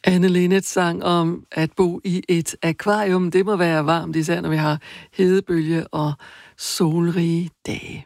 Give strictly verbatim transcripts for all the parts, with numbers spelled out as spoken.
Anne Linnet sang om at bo i et akvarium. Det må være varmt, især når vi har hedebølge og solrige dage.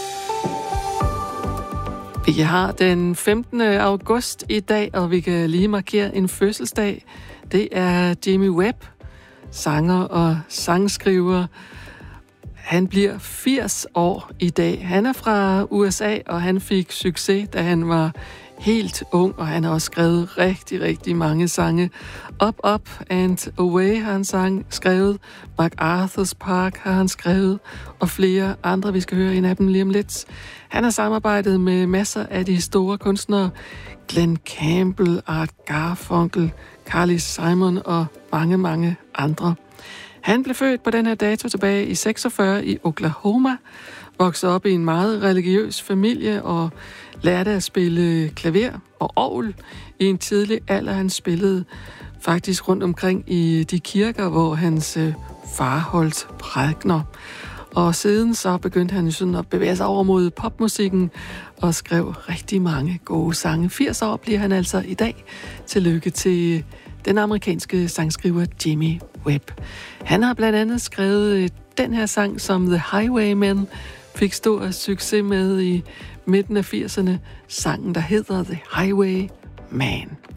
Vi har den femtende august i dag, og vi kan lige markere en fødselsdag. Det er Jimmy Webb, sanger og sangskriver. Han bliver firs år i dag. Han er fra U S A, og han fik succes, da han var helt ung, og han har også skrevet rigtig, rigtig mange sange. Up, Up and Away har han sang, skrevet. MacArthur's Park har han skrevet, og flere andre, vi skal høre en af dem lige om lidt. Han har samarbejdet med masser af de store kunstnere. Glenn Campbell, Art Garfunkel, Carly Simon og mange, mange andre. Han blev født på den her dato tilbage i seksogfyrre i Oklahoma, voksede op i en meget religiøs familie og lærte at spille klaver og orgel i en tidlig alder. Han spillede faktisk rundt omkring i de kirker, hvor hans far holdt prædikener. Og siden så begyndte han sådan at bevæge sig over mod popmusikken og skrev rigtig mange gode sange. firs år bliver han altså i dag. Tillykke til den amerikanske sangskriver Jimmy Webb. Han har blandt andet skrevet den her sang, som The Highwaymen fik stor succes med i midten af firserne. Sangen, der hedder The Highwayman.